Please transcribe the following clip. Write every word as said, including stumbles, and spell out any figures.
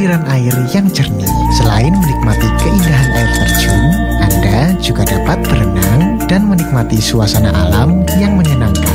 aliran air yang jernih. Selain menikmati keindahan air terjun, Anda juga dapat berenang dan menikmati suasana alam yang menyenangkan.